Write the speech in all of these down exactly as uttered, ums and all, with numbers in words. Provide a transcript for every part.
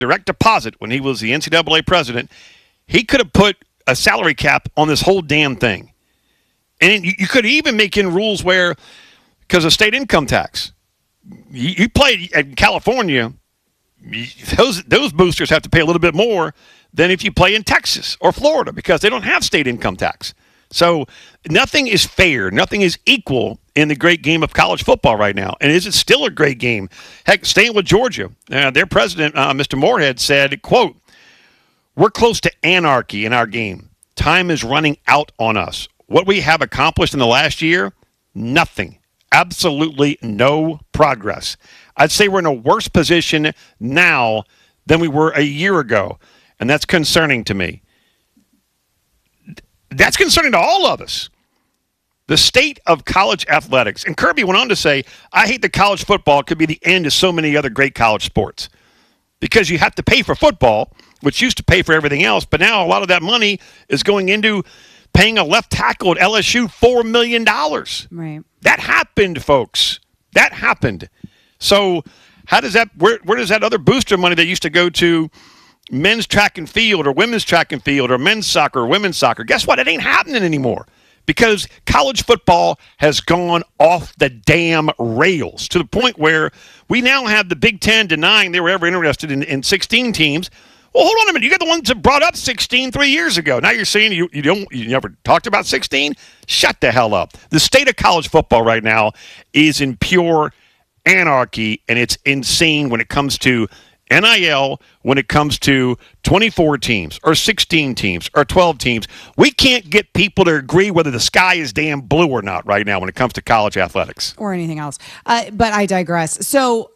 direct deposit when he was the N C double A president, he could have put a salary cap on this whole damn thing. And you, you could even make in rules where, because of state income tax, you, you play in California, those those boosters have to pay a little bit more than if you play in Texas or Florida because they don't have state income tax. So nothing is fair. Nothing is equal in the great game of college football right now. And is it still a great game? Heck, staying with Georgia, uh, their president, uh, Mister Moorhead, said, quote, "We're close to anarchy in our game. Time is running out on us. What we have accomplished in the last year, nothing. Absolutely no progress. I'd say we're in a worse position now than we were a year ago, and that's concerning to me." That's concerning to all of us. The state of college athletics. And Kirby went on to say, "I hate that college football could be the end of so many other great college sports because you have to pay for football, which used to pay for everything else, but now a lot of that money is going into paying a left tackle at L S U four million dollars. Right. That happened, folks. That happened. So how does that, where, where does that other booster money that used to go to men's track and field or women's track and field or men's soccer or women's soccer, guess what? It ain't happening anymore because college football has gone off the damn rails to the point where we now have the Big Ten denying they were ever interested in, in sixteen teams. Well, hold on a minute. You got the ones that brought up sixteen three years ago. Now you're saying you, you don't you never talked about sixteen? Shut the hell up. The state of college football right now is in pure anarchy, and it's insane when it comes to N I L, when it comes to twenty-four teams or sixteen teams or twelve teams. We can't get people to agree whether the sky is damn blue or not right now when it comes to college athletics. Or anything else. Uh, but I digress. So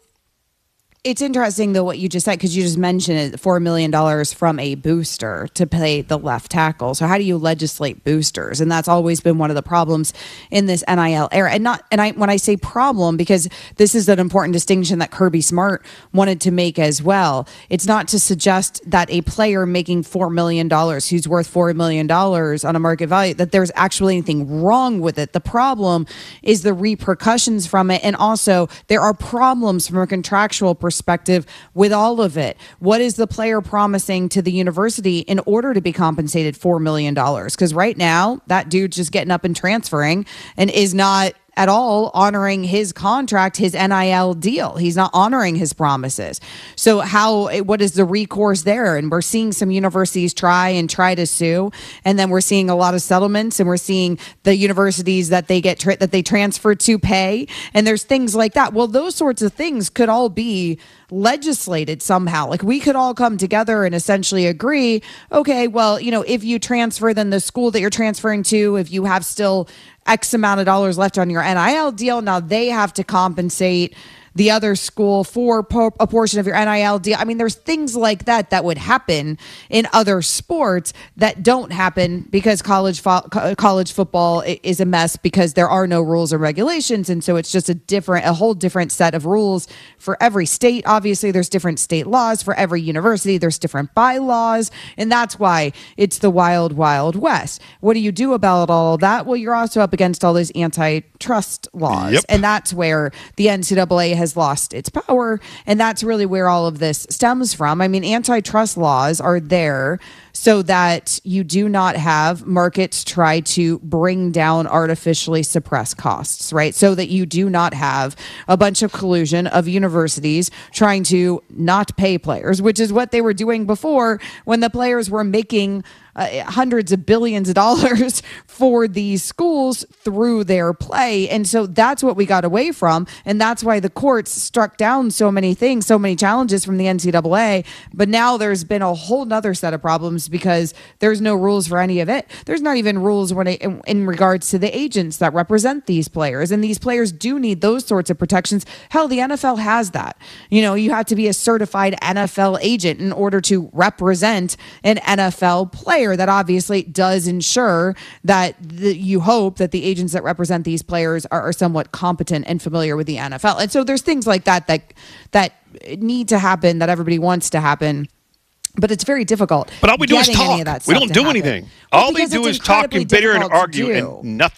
it's interesting, though, what you just said, because you just mentioned it, four million dollars from a booster to pay the left tackle. So how do you legislate boosters? And that's always been one of the problems in this N I L era. And not, and I when I say problem, because this is an important distinction that Kirby Smart wanted to make as well. It's not to suggest that a player making four million dollars, who's worth four million dollars on a market value, that there's actually anything wrong with it. The problem is the repercussions from it. And also, there are problems from a contractual perspective perspective with all of it. What is the player promising to the university in order to be compensated four million dollars? Because right now, that dude's just getting up and transferring and is not at all honoring his contract, his N I L deal. He's not honoring his promises. So how, what is the recourse there? And we're seeing some universities try and try to sue. And then we're seeing a lot of settlements, and we're seeing the universities that they get, tra- that they transfer to pay. And there's things like that. Well, those sorts of things could all be legislated somehow. Like we could all come together and essentially agree, okay, well, you know, if you transfer, then the school that you're transferring to, if you have still X amount of dollars left on your N I L deal, now they have to compensate the other school for po- a portion of your N I L deal. I mean, there's things like that that would happen in other sports that don't happen because college fo- college football is a mess because there are no rules or regulations. And so it's just a different, a whole different set of rules for every state. Obviously, there's different state laws for every university. There's different bylaws. And that's why it's the wild, wild west. What do you do about all of that? Well, you're also up against all those antitrust laws. Yep. And that's where the N C double A has lost its power, and that's really where all of this stems from. I mean, antitrust laws are there so that you do not have markets try to bring down artificially suppressed costs, right? So that you do not have a bunch of collusion of universities trying to not pay players, which is what they were doing before when the players were making Uh, hundreds of billions of dollars for these schools through their play. And so that's what we got away from. And that's why the courts struck down so many things, so many challenges from the N C double A. But now there's been a whole nother set of problems because there's no rules for any of it. There's not even rules when it, in, in regards to the agents that represent these players. And these players do need those sorts of protections. Hell, the N F L has that. You know, you have to be a certified N F L agent in order to represent an N F L player. That obviously does ensure that the, you hope that the agents that represent these players are, are somewhat competent and familiar with the N F L. And so there's things like that that that need to happen, that everybody wants to happen. But it's very difficult. But all we do is talk. We don't do anything. Well, all they do is talk and bitter and argue, and nothing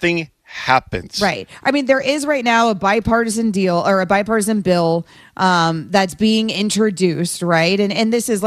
happens. Right. I mean, there is right now a bipartisan deal or a bipartisan bill um, that's being introduced, right? And and this is